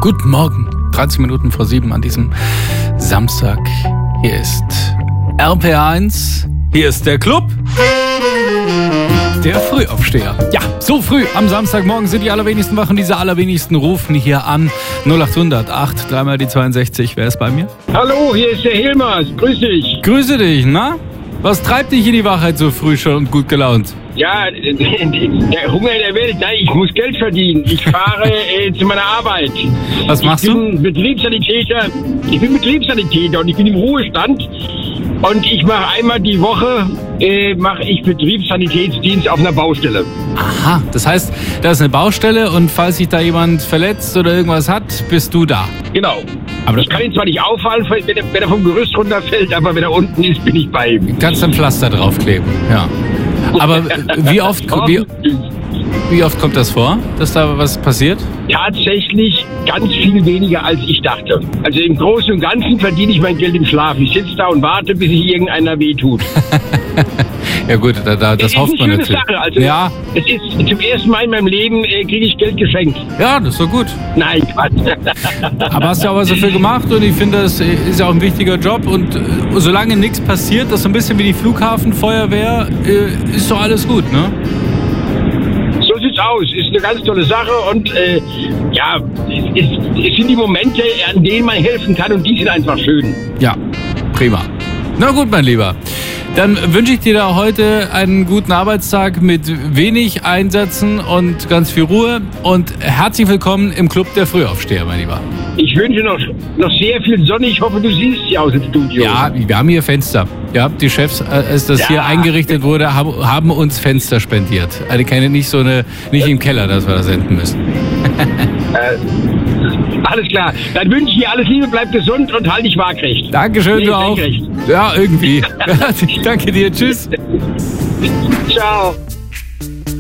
Guten Morgen, 13 Minuten vor 7 an diesem Samstag. Hier ist RPR1, hier ist der Club der Frühaufsteher. Ja, so früh am Samstagmorgen sind die allerwenigsten wach und diese allerwenigsten rufen hier an. 0800 8, dreimal die 62. Wer ist bei mir? Hallo, hier ist der Hilmers. Grüß dich. Grüße dich, na? Was treibt dich in die Wachheit so früh schon und gut gelaunt? Ja, der Hunger der Welt. Nein, ich muss Geld verdienen. Ich fahre zu meiner Arbeit. Was machst Ich du? bin Betriebssanitäter und ich bin im Ruhestand. Und ich mache einmal die Woche mache ich Betriebssanitätsdienst auf einer Baustelle. Aha, das heißt, da ist eine Baustelle und falls sich da jemand verletzt oder irgendwas hat, bist du da. Genau. Aber Ich kann ihn zwar nicht auffallen, wenn er vom Gerüst runterfällt, aber wenn er unten ist, bin ich bei ihm. du kannst ein Pflaster draufkleben, ja. Aber wie oft kommt das vor, dass da was passiert? Tatsächlich ganz viel weniger, als ich dachte. Also im Großen und Ganzen verdiene ich mein Geld im Schlaf. Ich sitze da und warte, bis sich irgendeiner wehtut. Ja gut, das hofft man eine natürlich. Sache. Also Ja, es ist zum ersten Mal in meinem Leben kriege ich Geld geschenkt. ja, das ist so gut. Nein, Quatsch. Aber hast ja auch was dafür gemacht und ich finde, das ist ja auch ein wichtiger Job und solange nichts passiert, das ist so ein bisschen wie die Flughafenfeuerwehr, ist doch alles gut, ne? So sieht's aus. Ist eine ganz tolle Sache und ja, es sind die Momente, an denen man helfen kann und die sind einfach schön. Ja, prima. Na gut, mein Lieber. Dann wünsche ich dir da heute einen guten Arbeitstag mit wenig Einsätzen und ganz viel Ruhe. Und herzlich willkommen im Club der Frühaufsteher, mein Lieber. Ich wünsche noch sehr viel Sonne. Ich hoffe, du siehst sie aus dem Studio. Ja, wir haben hier Fenster. Ja, die Chefs, als das hier eingerichtet wurde, haben uns Fenster spendiert. Also nicht im Keller, dass wir das senden müssen. Alles klar. Dann wünsche ich dir alles Liebe, bleib gesund und halt dich waagrecht. Dankeschön, du auch. Senkrecht. Ja, irgendwie. Danke dir. Tschüss. Ciao.